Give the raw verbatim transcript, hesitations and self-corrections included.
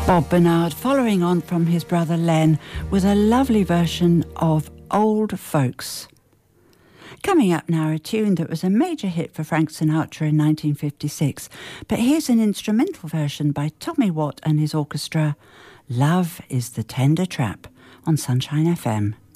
Bob Bernard, following on from his brother Len with a lovely version of Old Folks. Coming up now, a tune that was a major hit for Frank Sinatra in nineteen fifty-six, but here's an instrumental version by Tommy Watt and his orchestra, Love is the Tender Trap, on Sunshine F M.